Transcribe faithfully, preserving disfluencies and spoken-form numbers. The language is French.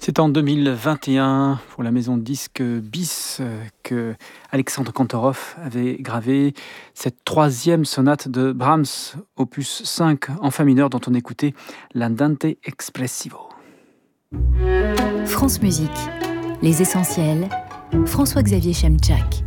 C'est en deux mille vingt et un, pour la maison de disques Bis, euh, que Alexandre Kantorov avait gravé cette troisième sonate de Brahms, opus cinq en fa mineur, dont on écoutait l'Andante Expressivo. France Musique, les essentiels, François-Xavier Chemczak.